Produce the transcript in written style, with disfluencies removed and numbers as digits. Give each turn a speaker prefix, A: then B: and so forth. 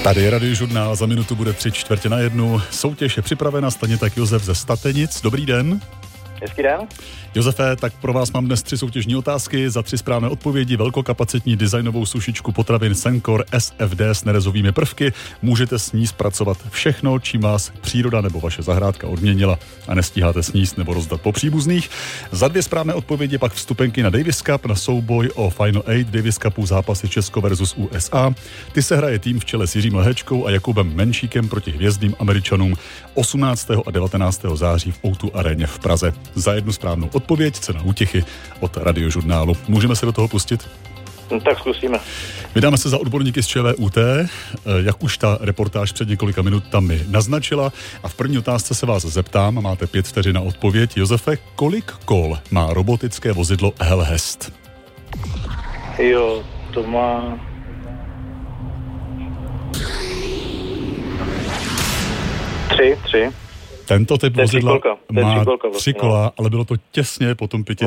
A: Tady je Radiožurnál, za minutu bude 3:45. Soutěž je připravena, stejně tak Josef ze Statenic. Dobrý den.
B: Hezký den.
A: Josefe, tak pro vás mám dnes 3 soutěžní otázky. Za 3 správné odpovědi velkokapacitní designovou sušičku potravin Sencor SFD s nerezovými prvky. Můžete s ní zpracovat všechno, čím vás příroda nebo vaše zahrádka odměnila a nestíháte sníst nebo rozdat po příbuzných. Za 2 správné odpovědi pak vstupenky na Davis Cup, na souboj o Final 8 Davis Cupu zápasy Česko versus USA. Ty se hraje tým v čele s Jiřím Lehečkou a Jakubem Menšíkem proti hvězdným Američanům 18. a 19. září v O2 aréně v Praze. Za 1 správnou odpověď cena útěchy od Radiožurnálu. Můžeme se do toho pustit?
B: Tak zkusíme.
A: Vydáme se za odborníky z ČVUT, jak už ta reportáž před několika minutami naznačila. A v první otázce se vás zeptám, máte 5 vteřin na odpověď. Josefe, kolik kol má robotické vozidlo Hellhest?
B: Jo, to má... 3.
A: Tento typ vozidla má 3
B: vlastně,
A: kola, ale bylo to těsně po tom 5.